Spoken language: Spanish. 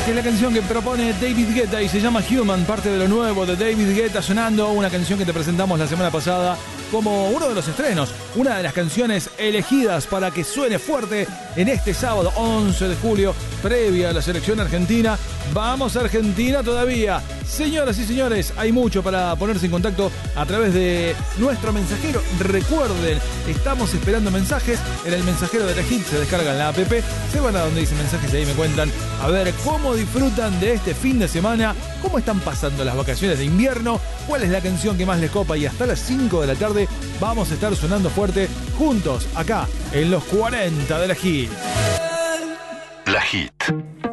que es la canción que propone David Guetta y se llama Human, parte de lo nuevo de David Guetta, sonando una canción que te presentamos la semana pasada como uno de los estrenos, una de las canciones elegidas para que suene fuerte en este sábado 11 de julio, previa a la selección argentina. Vamos a Argentina todavía. Señoras y señores, hay mucho para ponerse en contacto a través de nuestro mensajero. Recuerden, estamos esperando mensajes en el mensajero de la Hit. Se descargan la app, se van a donde dice mensajes y ahí me cuentan a ver cómo disfrutan de este fin de semana, cómo están pasando las vacaciones de invierno, cuál es la canción que más les copa, y hasta las 5 de la tarde vamos a estar sonando fuerte juntos acá en los 40 de la Hit. La Hit.